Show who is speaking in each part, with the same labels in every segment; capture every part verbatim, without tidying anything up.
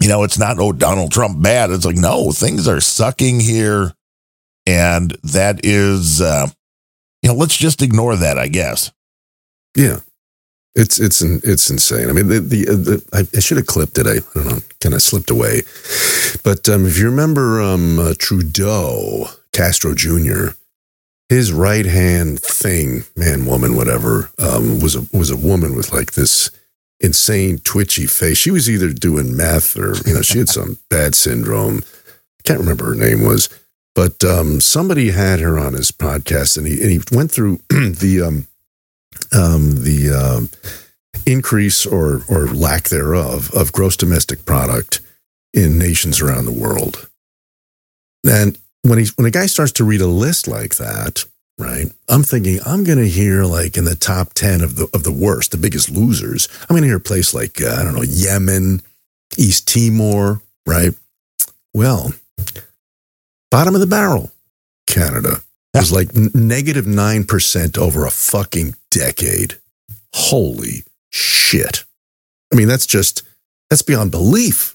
Speaker 1: you know, it's not, oh, Donald Trump bad. It's like, no, things are sucking here. And that is, uh, you know, let's just ignore that, I guess.
Speaker 2: Yeah. It's it's it's insane. I mean, the, the, the I, I should have clipped it. I, I don't know, kind of slipped away. But um, if you remember um, uh, Trudeau, Castro Junior, his right hand thing, man, woman, whatever, um, was a was a woman with like this insane twitchy face. She was either doing meth or, you know, she had some bad syndrome. I can't remember her name was, but um, somebody had her on his podcast, and he and he went through the. Um, Um, the um, increase or or lack thereof of gross domestic product in nations around the world. And when he when a guy starts to read a list like that, right? I'm thinking I'm going to hear like in the top ten of the of the worst, the biggest losers. I'm going to hear a place like uh, I don't know, Yemen, East Timor, right? Well, bottom of the barrel, Canada. It was like negative nine percent over a fucking decade. Holy shit. I mean, that's just, that's beyond belief.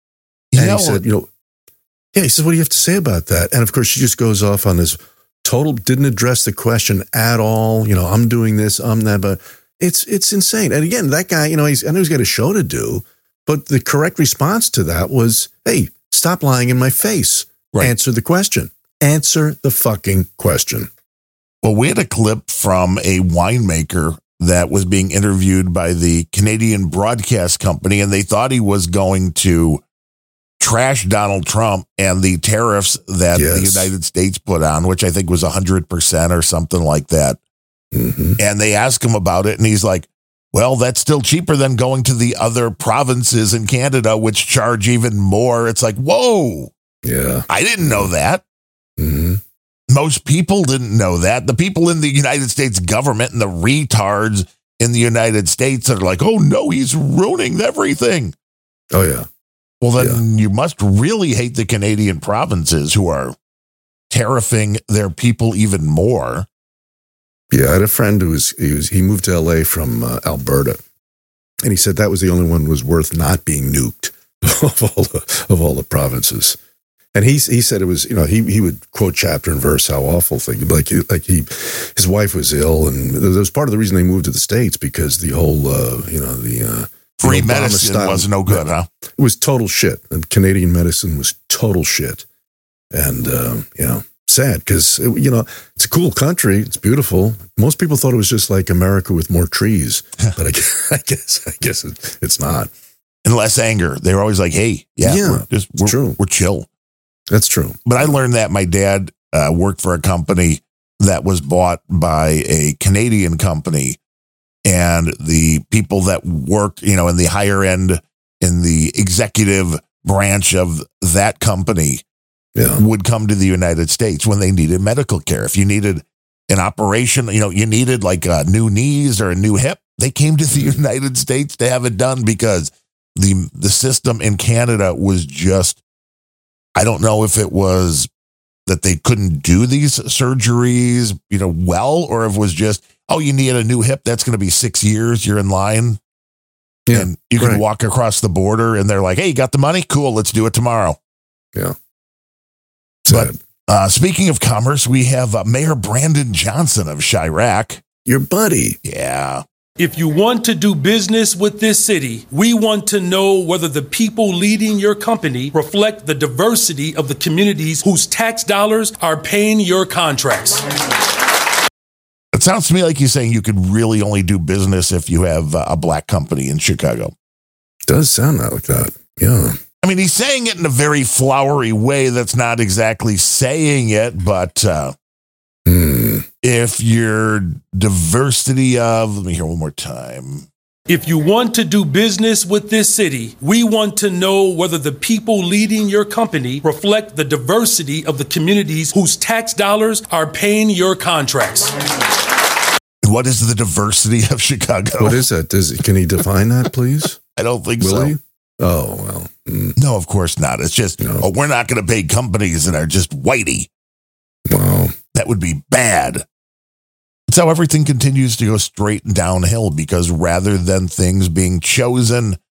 Speaker 1: You
Speaker 2: and
Speaker 1: know,
Speaker 2: he said, you know, yeah, he says, what do you have to say about that? And of course, she just goes off on this total, didn't address the question at all. You know, I'm doing this, I'm that, but it's, it's insane. And again, that guy, you know, he's, I know he's got a show to do, but the correct response to that was, hey, stop lying in my face. Right. Answer the question. Answer the fucking question.
Speaker 1: Well, we had a clip from a winemaker that was being interviewed by the Canadian Broadcast Company, and they thought he was going to trash Donald Trump and the tariffs that yes. the United States put on, which I think was one hundred percent or something like that. Mm-hmm. And they asked him about it, and he's like, well, that's still cheaper than going to the other provinces in Canada, which charge even more. It's like, whoa.
Speaker 2: Yeah.
Speaker 1: I didn't know that.
Speaker 2: Mm-hmm.
Speaker 1: Most people didn't know that. The people in the United States government and the retards in the United States are like, oh, no, he's ruining everything.
Speaker 2: Oh, yeah.
Speaker 1: Well, then
Speaker 2: yeah.
Speaker 1: you must really hate the Canadian provinces who are tariffing their people even more.
Speaker 2: Yeah, I had a friend who was, he, was, he moved to L A from uh, Alberta, and he said that was the only one was worth not being nuked of all the, of all the provinces. And he he said it was, you know, he he would quote chapter and verse how awful thing, like like he, his wife was ill, and that was part of the reason they moved to the States, because the whole, uh, you know, the uh,
Speaker 1: free
Speaker 2: the
Speaker 1: medicine style, was no good, huh?
Speaker 2: It was total shit, and Canadian medicine was total shit, and uh, you know, sad because you know it's a cool country, it's beautiful. Most people thought it was just like America with more trees, but I guess I guess, I guess it, it's not.
Speaker 1: And less anger. They were always like, hey, yeah,
Speaker 2: yeah
Speaker 1: we're just we're,
Speaker 2: true.
Speaker 1: we're chill.
Speaker 2: That's true.
Speaker 1: But I learned that my dad uh, worked for a company that was bought by a Canadian company, and the people that work, you know, in the higher end, in the executive branch of that company
Speaker 2: yeah.
Speaker 1: would come to the United States when they needed medical care. If you needed an operation, you know, you needed like a new knees or a new hip, they came to the United States to have it done, because the the system in Canada was just, I don't know if it was that they couldn't do these surgeries, you know, well, or if it was just, oh, you need a new hip, that's going to be six years, you're in line. Yeah, and you can right. walk across the border and they're like, hey, you got the money? Cool, let's do it tomorrow.
Speaker 2: Yeah.
Speaker 1: Sad. But uh, speaking of commerce, we have uh, Mayor Brandon Johnson of Chirac.
Speaker 2: Your buddy.
Speaker 1: Yeah.
Speaker 3: If you want to do business with this city, we want to know whether the people leading your company reflect the diversity of the communities whose tax dollars are paying your contracts.
Speaker 1: It sounds to me like you're saying you could really only do business if you have a black company in Chicago.
Speaker 2: Does sound like that. Yeah.
Speaker 1: I mean, he's saying it in a very flowery way that's not exactly saying it, but uh,
Speaker 2: hmm.
Speaker 1: if your diversity of, let me hear one more time.
Speaker 3: If you want to do business with this city, we want to know whether the people leading your company reflect the diversity of the communities whose tax dollars are paying your contracts.
Speaker 1: What is the diversity of Chicago?
Speaker 2: What is that? Does can he define that, please?
Speaker 1: I don't think
Speaker 2: Will
Speaker 1: so.
Speaker 2: He? Oh, well. Mm.
Speaker 1: No, of course not. It's just, no. oh, we're not going to pay companies that are just whitey.
Speaker 2: Wow.
Speaker 1: That would be bad. It's how everything continues to go straight downhill, because rather than things being chosen